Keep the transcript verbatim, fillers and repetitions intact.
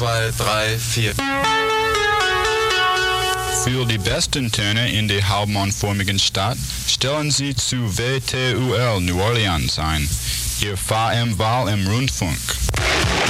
zwei, drei, vier. Für die besten Töne in der halbmondförmigen Stadt stellen Sie zu W T U L New Orleans ein, Ihr V M-Wahl im Rundfunk.